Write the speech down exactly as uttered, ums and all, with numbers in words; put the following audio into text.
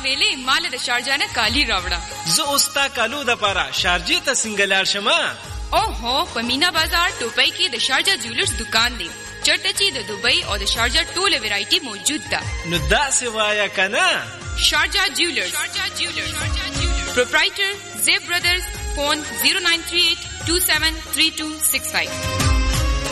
ویلې مال د شارجه نه کالی راوړه. زه اوستا کالو د پاره شارجه ته سنگلار شمه. او هو په مینا بازار ټوپۍ کې د شارجه جولرز دکان دی. چرته چې د دوبۍ او د شارجه ټوله ورایټي موجود ده. نو دا سوایا کنه شارجه جولرز. شارجه جولرز. Proprietor Zeb Brothers. Phone zero nine three eight two seven three two six five.